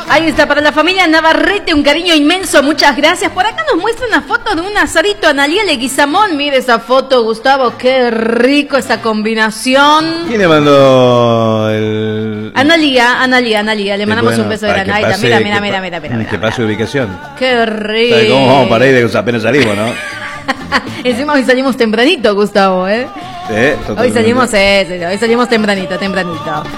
Ahí está, para la familia Navarrete, un cariño inmenso, muchas gracias. Por acá nos muestra una foto de un asadito Analía Leguizamón. Mire esa foto, Gustavo, qué rico esa combinación. ¿Quién le mandó el...? Analía, le mandamos un beso grande. Ahí está, mira. Que pase ubicación. Qué rico. ¿Sabes cómo vamos para ahí de apenas salimos, no? Encima hoy salimos tempranito, Gustavo, ¿eh? Sí, hoy salimos tempranito.